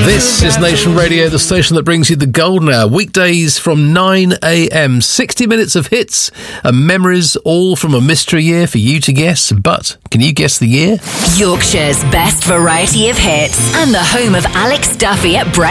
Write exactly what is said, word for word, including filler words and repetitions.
This is Nation Radio, the station that brings you the golden hour, weekdays from nine a.m. sixty minutes of hits and memories, all from a mystery year for you to guess. But can you guess the year? Yorkshire's best variety of hits and the home of Alex Duffy at breakfast.